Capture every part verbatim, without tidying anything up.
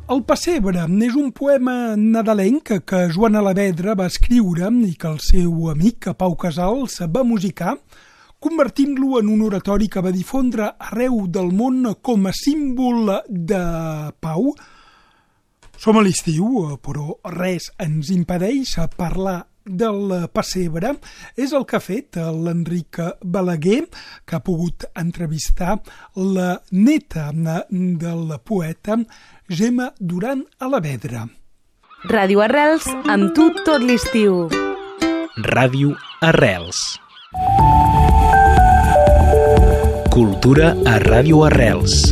El pessebre és un poema nadalenc que Joan Alavedra va escriure i que el seu amic Pau Casals va musicar, convertint-lo en un oratori que va difondre arreu del món com a símbol de pau. Som a l'estiu, però res ens impedeix parlar del pessebre. És el que ha fet l'Enric Balaguer, que ha pogut entrevistar la neta del poeta Gemma Duran Alavedra. Ràdio Arrels, amb tu tot l'estiu. Ràdio Arrels. Cultura a Ràdio Arrels.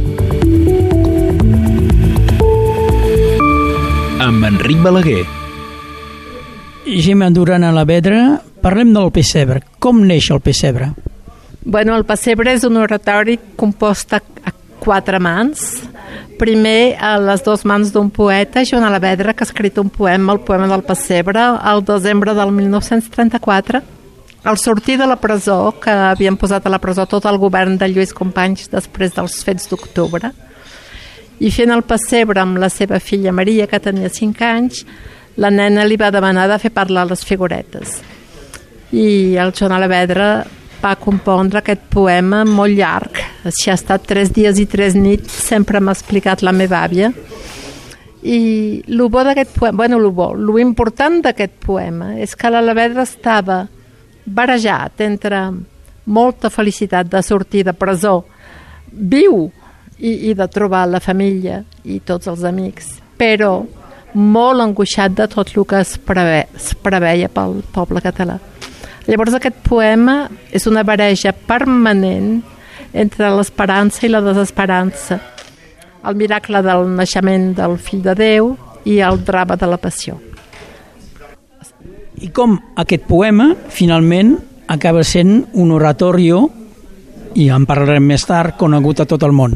Amb Enric Balaguer. Gemma Duran Alavedra, parlem del pessebre. Com neix el pessebre? Bueno, el pessebre és un oratori compost a quatre mans. Primer, a les dues mans d'un poeta, Joan Alavedra, que ha escrit un poema, el poema del pessebre, al desembre del mil nou-cents trenta-quatre. Al sortir de la presó, que havien posat a la presó tot el govern de Lluís Companys després dels fets d'octubre, i fent el pessebre amb la seva filla Maria, que tenia cinc anys, la nena li va demanar de fer parlar les figuretes. I el Joan Alavedra va compondre aquest poema molt llarg. Així ha estat tres dies i tres nits, sempre m'ha explicat la meva àvia. I el bo d'aquest poema, bueno, el bo, lo important d'aquest poema és que l'Alavedra estava barejat entre molta felicitat de sortir de presó, viu, i, i de trobar la família i tots els amics, però molt angoixat de tot el que es, preve, es preveia pel poble català. Llavors aquest poema és una barreja permanent entre l'esperança i la desesperança, el miracle del naixement del fill de Déu i el drama de la passió. I com aquest poema finalment acaba sent un oratorio, i en parlarem més tard, conegut a tot el món?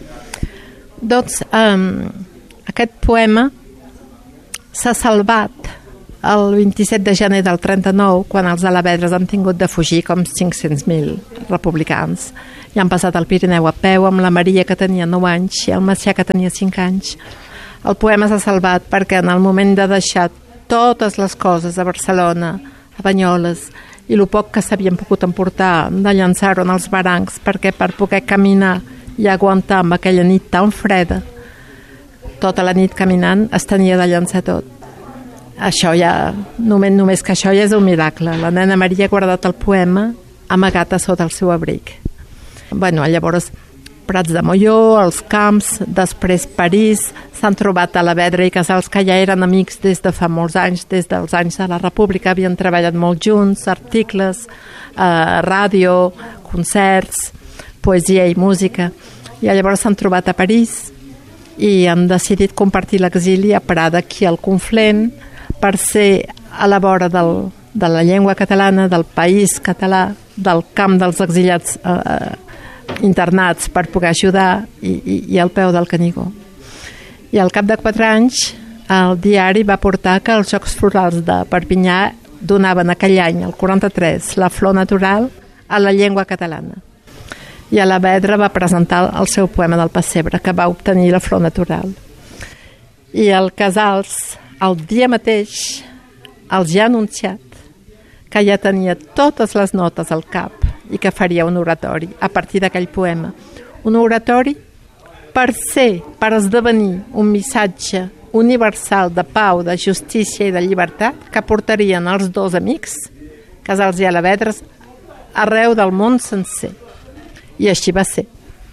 Doncs um, aquest poema s'ha salvat el vint-i-set de gener del trenta-nou, quan els alavedres han tingut de fugir com cinc-cents mil republicans. I han passat el Pirineu a peu amb la Maria, que tenia nou anys, i el Macià, que tenia cinc anys. El poema s'ha salvat perquè en el moment de deixar totes les coses a Barcelona, a Banyoles, i el poc que s'havien pogut emportar, de llançar-ho en els barancs, perquè per poder caminar i aguantar amb aquella nit tan freda, tota la nit caminant, es tenia de llançar tot. Això ja, només, només que això ja és un miracle. La nena Maria ha guardat el poema amagat a sota el seu abric. Bueno, llavors, Prats de Molló, els camps, després París, s'han trobat Alavedra i Casals, que ja eren amics des de fa molts anys, des dels anys de la República, havien treballat molt junts, articles, eh, ràdio, concerts, poesia i música. I llavors s'han trobat a París i han decidit compartir l'exili a Prada, aquí al Conflent, per ser a la vora del, de la llengua catalana, del país català, del camp dels exiliats eh, internats, per poder ajudar, i, i, i al peu del Canigó. I al cap de quatre anys el diari va portar que els Jocs Florals de Perpinyà donaven aquell any, el quaranta-tres, la flor natural a la llengua catalana. I Alavedra va presentar el seu poema del pessebre, que va obtenir la flor natural. I el Casals, el dia mateix, els ja ha anunciat que ja tenia totes les notes al cap i que faria un oratori a partir d'aquell poema. Un oratori per ser, per esdevenir un missatge universal de pau, de justícia i de llibertat que portarien els dos amics, Casals i Alavedra, arreu del món sencer. I així va ser.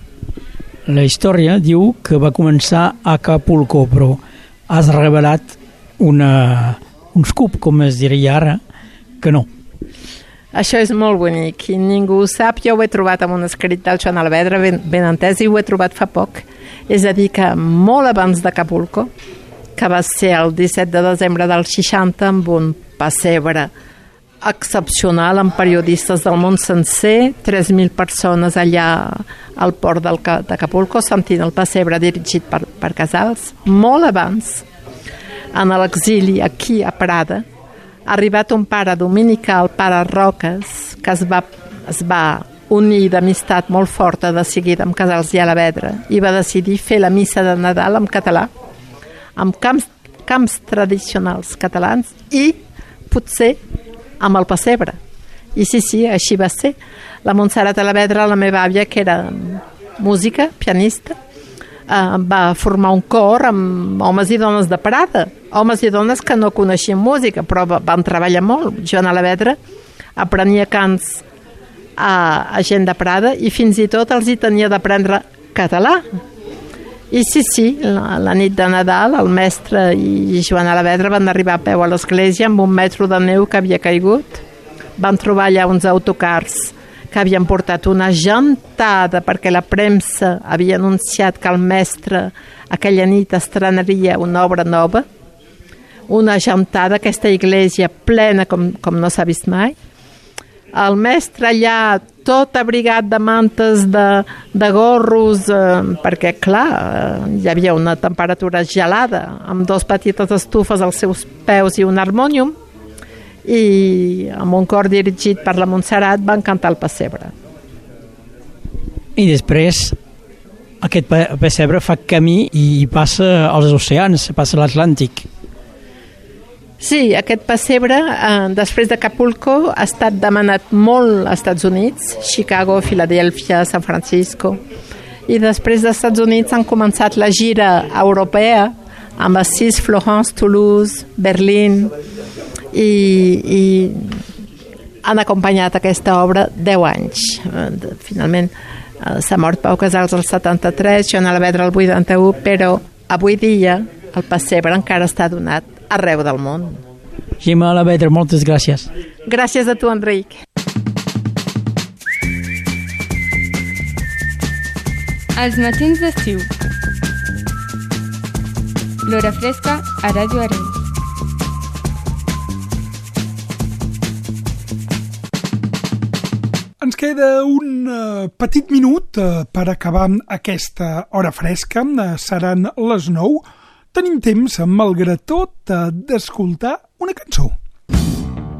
La història diu que va començar a Acapulco, però has revelat una, un scoop, com es diria ara, que no. Això és molt bonic i ningú ho sap. Jo ho he trobat en un escrit del Joan Alavedra, ben, ben entès, i ho he trobat fa poc. És a dir, que molt abans d'Acapulco, que va ser el disset de desembre del seixanta, amb un pessebre excepcional amb periodistes del món sencer, tres mil persones allà al port d'Acapulco sentint el pessebre dirigit per, per Casals. Molt abans, en l'exili aquí a Prada, ha arribat un pare dominical, pare Roques, que es va, es va unir d'amistat molt forta de seguida amb Casals i Alavedra i va decidir fer la missa de Nadal en català amb camps, camps tradicionals catalans i potser amb el pessebre. I sí, sí, així va ser. La Montserrat Alavedra, la meva àvia, que era música, pianista, eh, va formar un cor amb homes i dones de Prada, homes i dones que no coneixien música, però van treballar molt. Joan Alavedra aprenia cants a, a gent de Prada i fins i tot els hi tenia d'aprendre català. I sí, sí, la, la nit de Nadal el mestre i Joan Alavedra van arribar a peu a l'església amb un metro de neu que havia caigut. Van trobar allà uns autocars que havien portat una gentada perquè la premsa havia anunciat que el mestre aquella nit estrenaria una obra nova. Una gentada, aquesta església plena com, com no s'ha vist mai. El mestre allà tot abrigat de mantes, de, de gorros, eh, perquè clar, eh, hi havia una temperatura gelada, amb dos petites estufes als seus peus i un harmònium, i amb un cor dirigit per la Montserrat van cantar el pessebre. I després aquest pessebre fa camí i passa als oceans, passa a l'Atlàntic. Sí, aquest pessebre, eh, després d'Acapulco, ha estat demanat molt als Estats Units, Chicago, Filadèlfia, San Francisco, i després dels Estats Units han començat la gira europea amb Assís, Florence, Toulouse, Berlín, i, i han acompanyat aquesta obra deu anys. Finalment eh, s'ha mort Pau Casals al setanta-tres, Joan Alavedra al vuitanta-u, però avui dia el pessebre encara està donat arreu del món. Gemma Alavedra, moltes gràcies. Gràcies a tu, Enric. Els matins d'estiu. L'hora fresca a Ràdio Arrels. Ens queda un uh, petit minut uh, per acabar aquesta hora fresca. Uh, seran les nou. Tenim temps, malgrat tot, uh, d'escoltar una cançó.